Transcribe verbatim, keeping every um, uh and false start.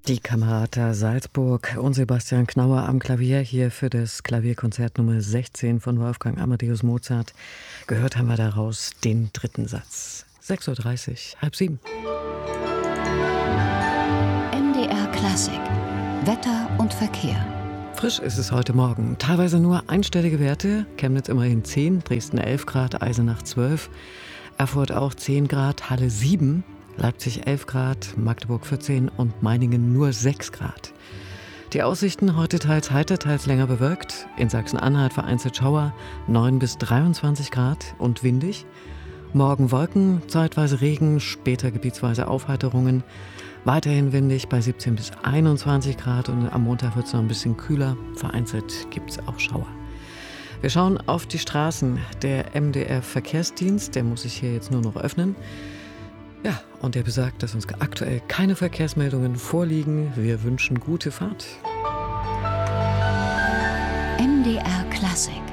Die Camerata Salzburg und Sebastian Knauer am Klavier hier für das Klavierkonzert Nummer sechzehn von Wolfgang Amadeus Mozart. Gehört haben wir daraus den dritten Satz. sechs Uhr dreißig, halb sieben. M D R Klassik. Wetter und Verkehr. Frisch ist es heute Morgen. Teilweise nur einstellige Werte. Chemnitz immerhin zehn, Dresden elf Grad, Eisenach zwölf, Erfurt auch zehn Grad, Halle sieben, Leipzig elf Grad, Magdeburg vierzehn und Meiningen nur sechs Grad. Die Aussichten heute teils heiter, teils länger bewölkt. In Sachsen-Anhalt vereinzelt Schauer, neun bis dreiundzwanzig Grad und windig. Morgen Wolken, zeitweise Regen, später gebietsweise Aufheiterungen. Weiterhin windig bei siebzehn bis einundzwanzig Grad und am Montag wird es noch ein bisschen kühler. Vereinzelt gibt es auch Schauer. Wir schauen auf die Straßen. Der M D R Verkehrsdienst, der muss sich hier jetzt nur noch öffnen. Ja, und der besagt, dass uns aktuell keine Verkehrsmeldungen vorliegen. Wir wünschen gute Fahrt. M D R Klassik.